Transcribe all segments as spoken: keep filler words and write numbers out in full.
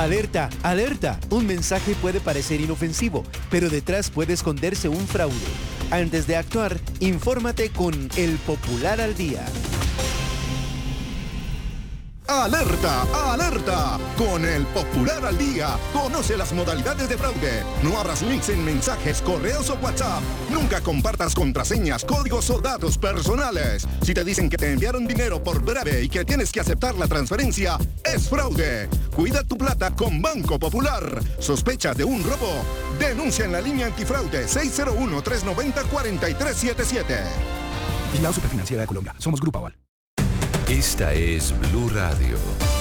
Alerta, alerta. Un mensaje puede parecer inofensivo, pero detrás puede esconderse un fraude. Antes de actuar, infórmate con El Popular al Día. ¡Alerta! ¡Alerta! Con El Popular al Día, conoce las modalidades de fraude. No abras links en mensajes, correos o WhatsApp. Nunca compartas contraseñas, códigos o datos personales. Si te dicen que te enviaron dinero por breve y que tienes que aceptar la transferencia, es fraude. Cuida tu plata con Banco Popular. ¿Sospechas de un robo? Denuncia en la línea antifraude seis cero uno, tres nueve cero, cuatro tres siete siete. Vigilado Superfinanciera de Colombia. Somos Grupo Aval. Esta es Blue Radio.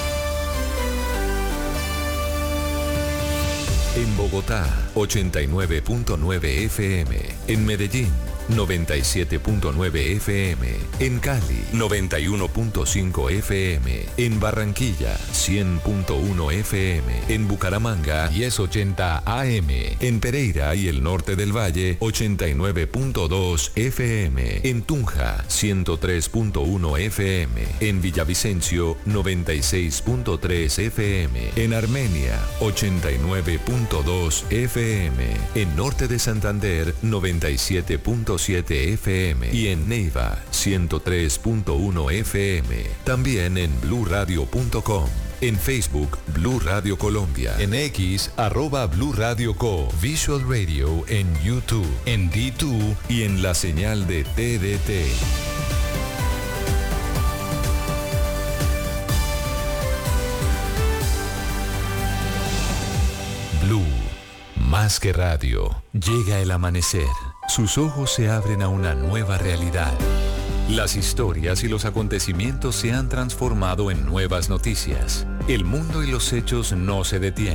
En Bogotá, ochenta y nueve punto nueve F M. En Medellín, noventa y siete punto nueve F M. En Cali, noventa y uno punto cinco F M. En Barranquilla, cien punto uno F M. En Bucaramanga, diez ochenta A M. En Pereira y el norte del Valle, ochenta y nueve punto dos F M. En Tunja, ciento tres punto uno F M. En Villavicencio, noventa y seis punto tres F M. En Armenia, ochenta y nueve punto dos F M. En Norte de Santander, noventa y siete punto siete F M. Y en Neiva, ciento tres punto uno F M. También en blue radio punto com. En Facebook, Blue Radio Colombia. En X, arroba Blue Radio Co. Visual Radio en YouTube, en D dos y en la señal de T D T. Blue, más que radio. Llega el amanecer. Sus ojos se abren a una nueva realidad. Las historias y los acontecimientos se han transformado en nuevas noticias. El mundo y los hechos no se detienen.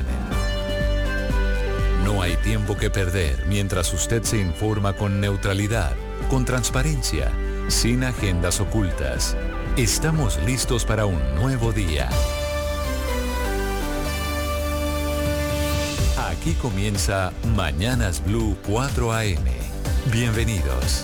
No hay tiempo que perder mientras usted se informa con neutralidad, con transparencia, sin agendas ocultas. Estamos listos para un nuevo día. Aquí comienza Mañanas Blue cuatro A M. Bienvenidos.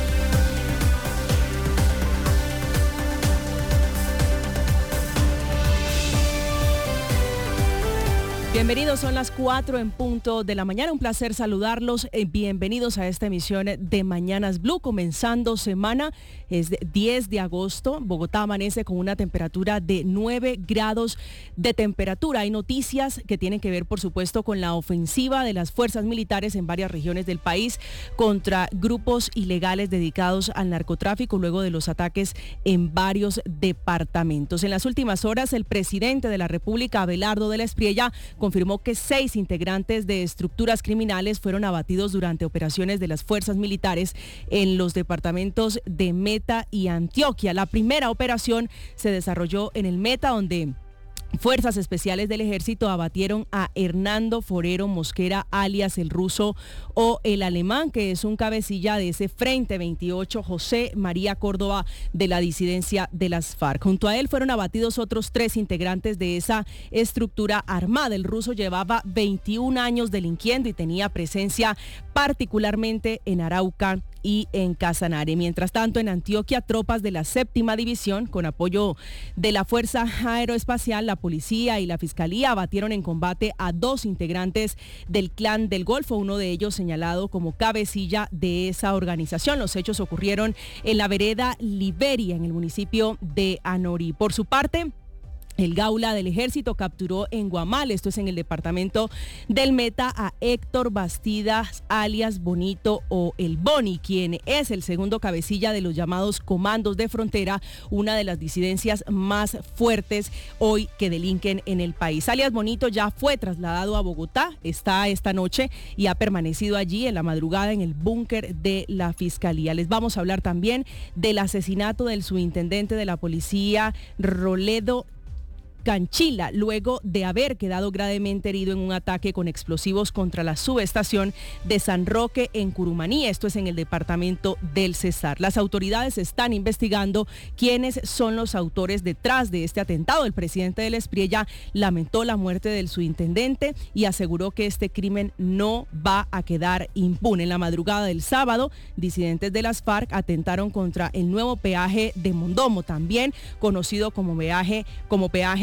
Bienvenidos, son las cuatro en punto de la mañana. Un placer saludarlos. Bienvenidos a esta emisión de Mañanas Blue. Comenzando semana, es diez de agosto. Bogotá amanece con una temperatura de nueve grados de temperatura. Hay noticias que tienen que ver, por supuesto, con la ofensiva de las fuerzas militares en varias regiones del país contra grupos ilegales dedicados al narcotráfico luego de los ataques en varios departamentos. En las últimas horas, el presidente de la República, Abelardo de la Espriella, confirmó que seis integrantes de estructuras criminales fueron abatidos durante operaciones de las fuerzas militares en los departamentos de Meta y Antioquia. La primera operación se desarrolló en el Meta, donde Fuerzas especiales del ejército abatieron a Hernando Forero Mosquera, alias el ruso o el alemán, que es un cabecilla de ese Frente veintiocho, José María Córdoba, de la disidencia de las FARC. Junto a él fueron abatidos otros tres integrantes de esa estructura armada. El ruso llevaba veintiún años delinquiendo y tenía presencia particularmente en Arauca y en Casanare. Mientras tanto, en Antioquia, tropas de la séptima división, con apoyo de la Fuerza Aeroespacial, la Policía y la Fiscalía, abatieron en combate a dos integrantes del Clan del Golfo, uno de ellos señalado como cabecilla de esa organización. Los hechos ocurrieron en la vereda Liberia, en el municipio de Anorí. Por su parte, el Gaula del Ejército capturó en Guamal, esto es en el departamento del Meta, a Héctor Bastidas, alias Bonito o el Boni, quien es el segundo cabecilla de los llamados comandos de frontera, una de las disidencias más fuertes hoy que delinquen en el país. Alias Bonito ya fue trasladado a Bogotá, está esta noche y ha permanecido allí en la madrugada en el búnker de la Fiscalía. Les vamos a hablar también del asesinato del subintendente de la policía, Roledo Canchila, luego de haber quedado gravemente herido en un ataque con explosivos contra la subestación de San Roque en Curumaní, esto es en el departamento del Cesar. Las autoridades están investigando quiénes son los autores detrás de este atentado. El presidente de la Espriella lamentó la muerte del subintendente y aseguró que este crimen no va a quedar impune. En la madrugada del sábado, disidentes de las FARC atentaron contra el nuevo peaje de Mondomo, también conocido como peaje, como peaje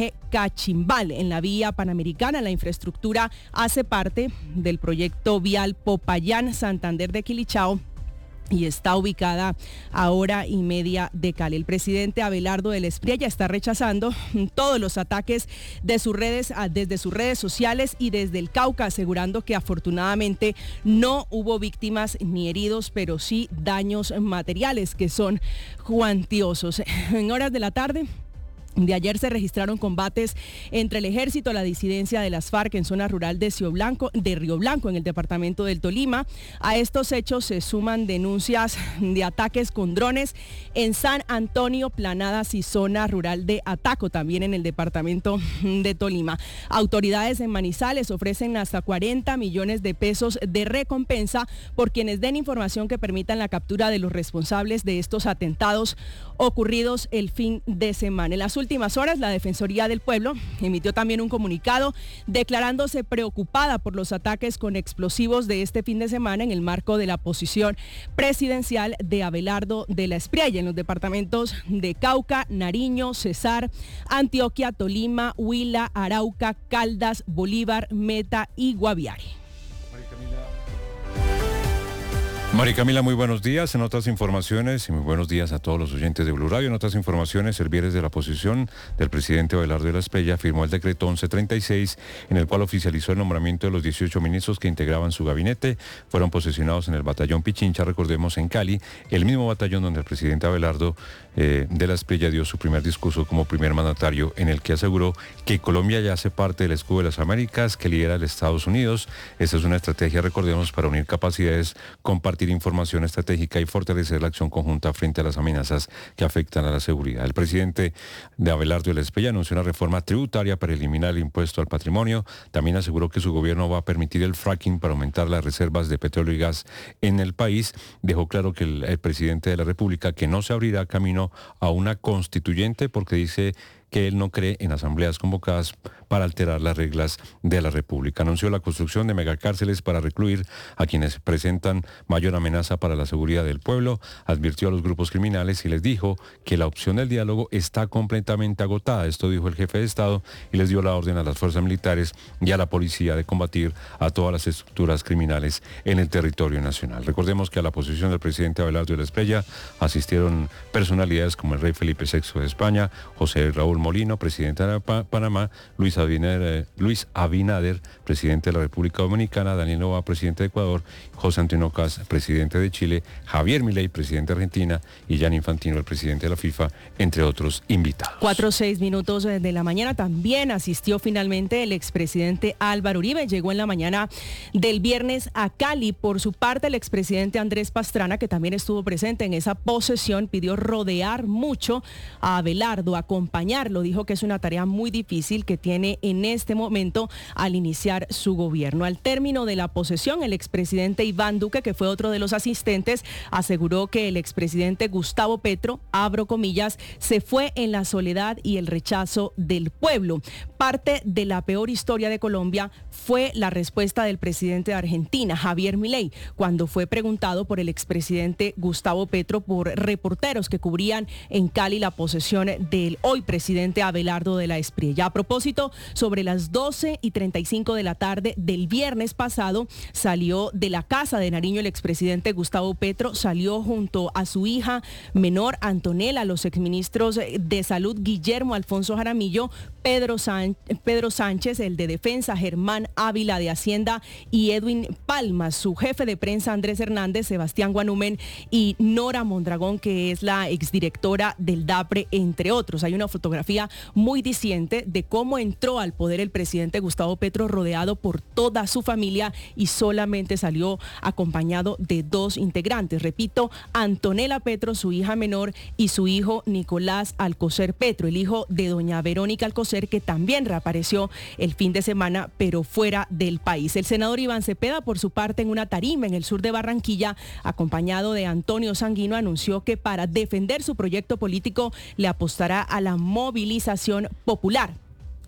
de Cachimbal. En la vía panamericana, la infraestructura hace parte del proyecto vial Popayán-Santander de Quilichao y está ubicada a hora y media de Cali. El presidente Abelardo del Espriella está rechazando todos los ataques de sus redes, desde sus redes sociales y desde el Cauca, asegurando que afortunadamente no hubo víctimas ni heridos, pero sí daños materiales que son cuantiosos. En horas de la tarde de ayer se registraron combates entre el ejército y la disidencia de las FARC en zona rural de Río Blanco, de Río Blanco, en el departamento del Tolima. A estos hechos se suman denuncias de ataques con drones en San Antonio, Planadas y zona rural de Ataco, también en el departamento de Tolima. Autoridades en Manizales ofrecen hasta cuarenta millones de pesos de recompensa por quienes den información que permitan la captura de los responsables de estos atentados ocurridos el fin de semana. En las últimas horas, la Defensoría del Pueblo emitió también un comunicado declarándose preocupada por los ataques con explosivos de este fin de semana en el marco de la posición presidencial de Abelardo de la Espriella en los departamentos de Cauca, Nariño, Cesar, Antioquia, Tolima, Huila, Arauca, Caldas, Bolívar, Meta y Guaviare. María Camila, muy buenos días. En otras informaciones, y muy buenos días a todos los oyentes de Blue Radio. En otras informaciones, el viernes de la posición del presidente Abelardo de la Espriella firmó el decreto once treinta y seis, en el cual oficializó el nombramiento de los dieciocho ministros que integraban su gabinete. Fueron posesionados en el batallón Pichincha, recordemos, en Cali, el mismo batallón donde el presidente Abelardo eh, de la Espriella dio su primer discurso como primer mandatario, en el que aseguró que Colombia ya hace parte del escudo de las Américas que lidera el Estados Unidos. Esta es una estrategia, recordemos, para unir capacidades, compartir información estratégica y fortalecer la acción conjunta frente a las amenazas que afectan a la seguridad. El presidente de Abelardo de la Espriella anunció una reforma tributaria para eliminar el impuesto al patrimonio. También aseguró que su gobierno va a permitir el fracking para aumentar las reservas de petróleo y gas en el país. Dejó claro que el, el presidente de la República que no se abrirá camino a una constituyente porque dice que él no cree en asambleas convocadas para alterar las reglas de la República. Anunció la construcción de megacárceles para recluir a quienes presentan mayor amenaza para la seguridad del pueblo, advirtió a los grupos criminales y les dijo que la opción del diálogo está completamente agotada. Esto dijo el jefe de Estado y les dio la orden a las fuerzas militares y a la policía de combatir a todas las estructuras criminales en el territorio nacional. Recordemos que a la posición del presidente Abelardo de la Espriella asistieron personalidades como el rey Felipe sexto de España, José Raúl Molino, presidente de Panamá, Luis Abinader, Luis Abinader, presidente de la República Dominicana, Daniel Noboa, presidente de Ecuador, José Antonio Caz, presidente de Chile, Javier Milei, presidente de Argentina, y Gianni Infantino, el presidente de la FIFA, entre otros invitados. Cuatro o seis minutos de la mañana también asistió finalmente el expresidente Álvaro Uribe. Llegó en la mañana del viernes a Cali. Por su parte, el expresidente Andrés Pastrana, que también estuvo presente en esa posesión, pidió rodear mucho a Abelardo, acompañar. Lo dijo que es una tarea muy difícil que tiene en este momento al iniciar su gobierno. Al término de la posesión, el expresidente Iván Duque, que fue otro de los asistentes, aseguró que el expresidente Gustavo Petro, abro comillas, se fue en la soledad y el rechazo del pueblo. Parte de la peor historia de Colombia fue la respuesta del presidente de Argentina, Javier Milei, cuando fue preguntado por el expresidente Gustavo Petro por reporteros que cubrían en Cali la posesión del hoy presidente Abelardo de la Espriella. A propósito, sobre las doce y treinta y cinco de la tarde del viernes pasado, salió de la casa de Nariño el expresidente Gustavo Petro, salió junto a su hija menor Antonella, los exministros de Salud Guillermo Alfonso Jaramillo, Pedro, San, Pedro Sánchez, el de Defensa Germán Ávila de Hacienda y Edwin Palma, su jefe de prensa Andrés Hernández, Sebastián Guanumen y Nora Mondragón, que es la exdirectora del DAPRE, entre otros. Hay una fotografía muy diciente de cómo entró al poder el presidente Gustavo Petro rodeado por toda su familia y solamente salió acompañado de dos integrantes. Repito, Antonella Petro, su hija menor, y su hijo Nicolás Alcocer Petro, el hijo de doña Verónica Alcocer, que también reapareció el fin de semana, pero fuera del país. El senador Iván Cepeda, por su parte, en una tarima en el sur de Barranquilla, acompañado de Antonio Sanguino, anunció que para defender su proyecto político le apostará a la movilización popular.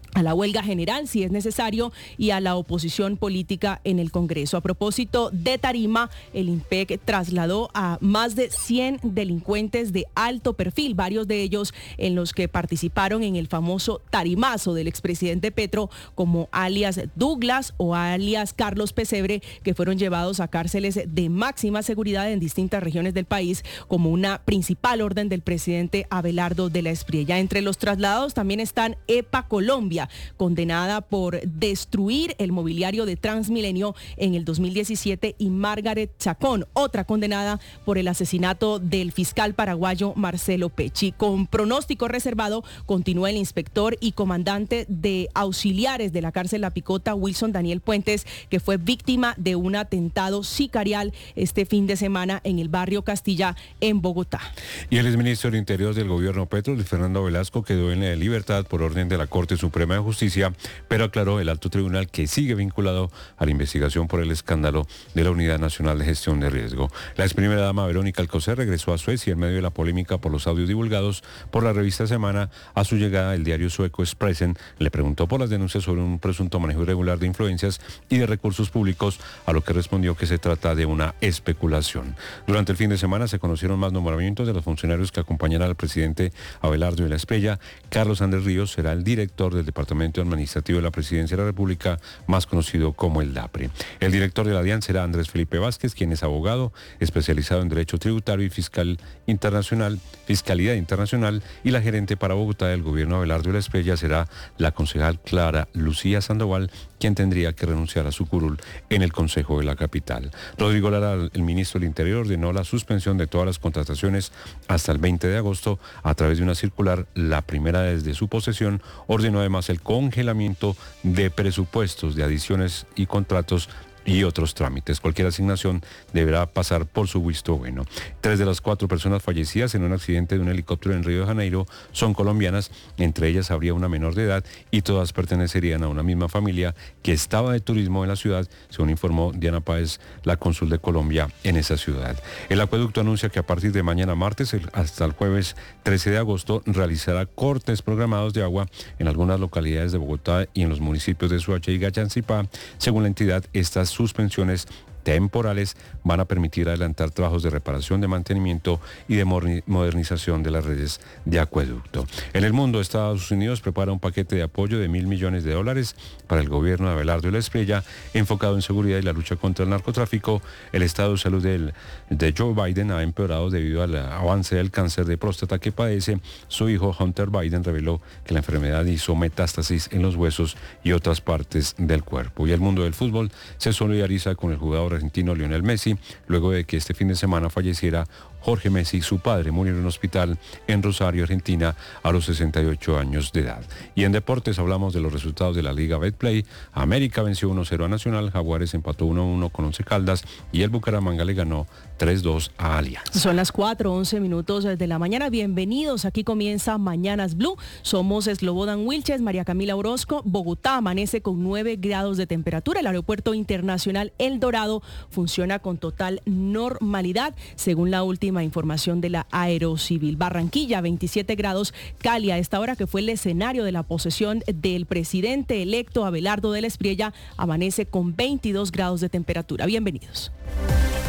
a la huelga general si es necesario y a la oposición política en el Congreso. A propósito de Tarima, el IMPEC trasladó a más de cien delincuentes de alto perfil, varios de ellos en los que participaron en el famoso tarimazo del expresidente Petro, como alias Douglas o alias Carlos Pesebre, que fueron llevados a cárceles de máxima seguridad en distintas regiones del país como una principal orden del presidente Abelardo de la Espriella. Entre los trasladados también están EPA Colombia, condenada por destruir el mobiliario de Transmilenio en el dos mil diecisiete, y Margaret Chacón, otra condenada por el asesinato del fiscal paraguayo Marcelo Pecci. Con pronóstico reservado continúa el inspector y comandante de auxiliares de la cárcel La Picota, Wilson Daniel Puentes, que fue víctima de un atentado sicarial este fin de semana en el barrio Castilla, en Bogotá. Y el exministro del Interior del gobierno Petro, Luis Fernando Velasco, quedó en libertad por orden de la Corte Suprema de Justicia, pero aclaró el alto tribunal que sigue vinculado a la investigación por el escándalo de la Unidad Nacional de Gestión de Riesgo. La ex primera dama Verónica Alcocer regresó a Suecia en medio de la polémica por los audios divulgados por la revista Semana. A su llegada, el diario sueco Expressen le preguntó por las denuncias sobre un presunto manejo irregular de influencias y de recursos públicos, a lo que respondió que se trata de una especulación. Durante el fin de semana se conocieron más nombramientos de los funcionarios que acompañarán al presidente Abelardo de la Espriella. Carlos Andrés Ríos será el director del Departamento Administrativo de la Presidencia de la República, más conocido como el DAPRE. El director de la DIAN será Andrés Felipe Vázquez, quien es abogado especializado en Derecho Tributario y Fiscal Internacional, Fiscalidad Internacional, y la gerente para Bogotá del gobierno Abelardo de la Espriella será la concejal Clara Lucía Sandoval, quien tendría que renunciar a su curul en el Consejo de la Capital. Rodrigo Lara, el ministro del Interior, ordenó la suspensión de todas las contrataciones hasta el veinte de agosto a través de una circular, la primera desde su posesión. Ordenó además el congelamiento de presupuestos de adiciones y contratos y otros trámites. Cualquier asignación deberá pasar por su visto bueno. Tres de las cuatro personas fallecidas en un accidente de un helicóptero en Río de Janeiro son colombianas. Entre ellas habría una menor de edad y todas pertenecerían a una misma familia que estaba de turismo en la ciudad, según informó Diana Páez, la cónsul de Colombia en esa ciudad. El acueducto anuncia que a partir de mañana martes hasta el jueves trece de agosto realizará cortes programados de agua en algunas localidades de Bogotá y en los municipios de Soacha y Gachancipá. Según la entidad, estas suspensiones temporales van a permitir adelantar trabajos de reparación, de mantenimiento y de modernización de las redes de acueducto. En el mundo, Estados Unidos prepara un paquete de apoyo de mil millones de dólares para el gobierno de Abelardo de la Espriella, enfocado en seguridad y la lucha contra el narcotráfico. El estado de salud del, de Joe Biden ha empeorado debido al avance del cáncer de próstata que padece. Su hijo Hunter Biden reveló que la enfermedad hizo metástasis en los huesos y otras partes del cuerpo. Y el mundo del fútbol se solidariza con el jugador argentino Lionel Messi, luego de que este fin de semana falleciera Jorge Messi. Su padre murió en un hospital en Rosario, Argentina, a los sesenta y ocho años de edad. Y en deportes hablamos de los resultados de la Liga Betplay. América venció uno cero a Nacional, Jaguares empató uno a uno con Once Caldas y el Bucaramanga le ganó tres dos a Alianza. Son las cuatro once minutos de la mañana. Bienvenidos. Aquí comienza Mañanas Blue. Somos Slobodan Wilches, María Camila Orozco. Bogotá amanece con nueve grados de temperatura. El aeropuerto internacional El Dorado funciona con total normalidad, según la última información de la Aerocivil. Barranquilla, veintisiete grados. Cali, a esta hora que fue el escenario de la posesión del presidente electo Abelardo de la Espriella, amanece con veintidós grados de temperatura. Bienvenidos.